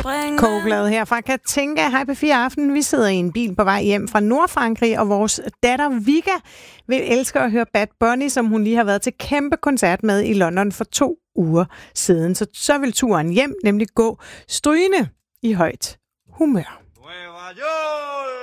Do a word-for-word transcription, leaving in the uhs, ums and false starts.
Kogeblad her fra Katinka. Hej P fire Aften. Vi sidder i en bil på vej hjem fra Nordfrankrig, og vores datter Vika vil elske at høre Bad Bunny, som hun lige har været til kæmpe koncert med i London for to uger siden. Så, så vil turen hjem nemlig gå strygende i højt humør.